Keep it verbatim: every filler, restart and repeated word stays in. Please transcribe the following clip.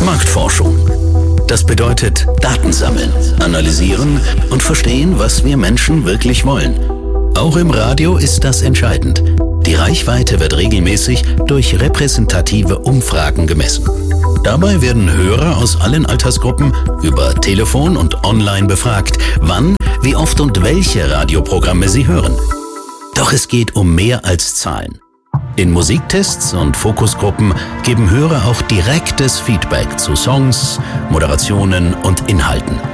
Marktforschung. Das bedeutet Daten sammeln, analysieren und verstehen, was wir Menschen wirklich wollen. Auch im Radio ist das entscheidend. Die Reichweite wird regelmäßig durch repräsentative Umfragen gemessen. Dabei werden Hörer aus allen Altersgruppen über Telefon und online befragt, wann, wie oft und welche Radioprogramme sie hören. Doch es geht um mehr als Zahlen. In Musiktests und Fokusgruppen geben Hörer auch direktes Feedback zu Songs, Moderationen und Inhalten.